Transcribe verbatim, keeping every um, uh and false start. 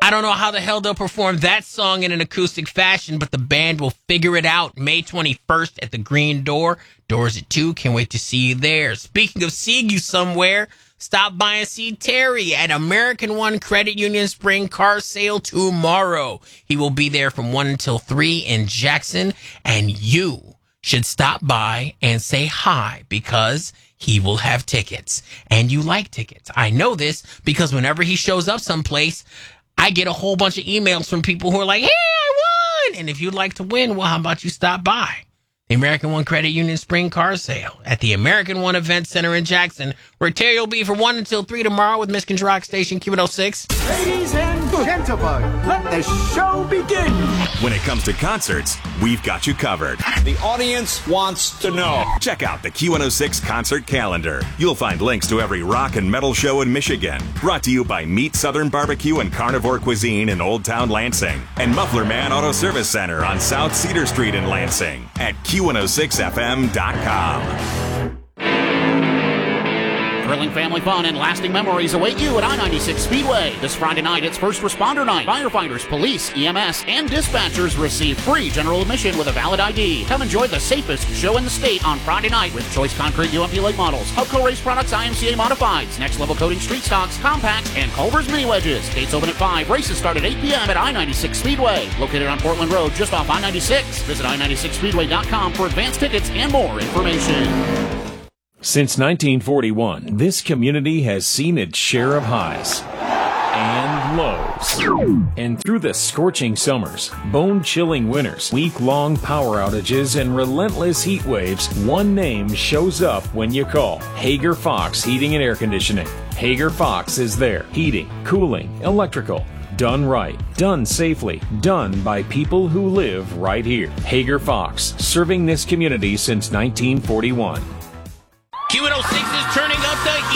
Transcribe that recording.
I don't know how the hell they'll perform that song in an acoustic fashion, but the band will figure it out May twenty-first at the Green Door. Doors at two. Can't wait to see you there. Speaking of seeing you somewhere, stop by and see Terry at American One Credit Union Spring Car Sale tomorrow. He will be there from one until three in Jackson, and you should stop by and say hi because he will have tickets. And you like tickets. I know this because whenever he shows up someplace, I get a whole bunch of emails from people who are like, hey, I won. And if you'd like to win, well, how about you stop by the American One Credit Union Spring Car Sale at the American One Event Center in Jackson, where Terry will be from one until three tomorrow with Michigan's Rock Station Q one oh six. Ladies and gentlemen, let the show begin. When it comes to concerts, we've got you covered. The audience wants to know. Check out the Q one oh six concert calendar. You'll find links to every rock and metal show in Michigan. Brought to you by Meat Southern Barbecue and Carnivore Cuisine in Old Town Lansing and Muffler Man Auto Service Center on South Cedar Street in Lansing at Q one oh six F M dot com. Thrilling family fun and lasting memories await you at I ninety-six Speedway. This Friday night, it's First Responder Night. Firefighters, police, E M S, and dispatchers receive free general admission with a valid I D. Come enjoy the safest show in the state on Friday night with Choice Concrete U M P late models, Hubco Race Products I M C A Modifieds, Next Level Coating Street Stocks, Compacts, and Culver's Mini Wedges. Gates open at five. Races start at eight p.m. at I ninety-six Speedway. Located on Portland Road just off I ninety-six. Visit I ninety-six speedway dot com for advanced tickets and more information. Since nineteen forty-one, this community has seen its share of highs and lows. And through the scorching summers, bone-chilling winters, week-long power outages, and relentless heat waves, one name shows up when you call. Hager Fox Heating and Air Conditioning. Hager Fox is there. Heating, cooling, electrical. Done right, done safely, done by people who live right here. Hager Fox, serving this community since nineteen forty-one. Q one oh six is turning up the